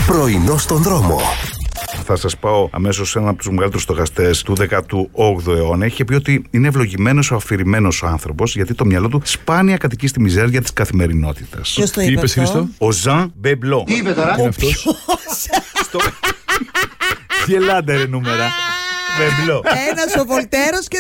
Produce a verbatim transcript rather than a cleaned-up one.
Πρωινό στον δρόμο. Θα σας πάω αμέσως σε έναν από τους μεγαλύτερους στοχαστές του δέκατου όγδοου αιώνα. Είχε πει ότι είναι ευλογημένος ο αφηρημένος ο άνθρωπος, γιατί το μυαλό του σπάνια κατοικεί στη μιζέρια της καθημερινότητας. Ποιος το Τι είπε είπες, Χρήστο? Ο Ζαν Μπεμπλό. Τι είπε τώρα? Είναι αυτός. Τι ελάτε ρε νούμερα. Μπεμπλό. Ένας ο Βολτέρος και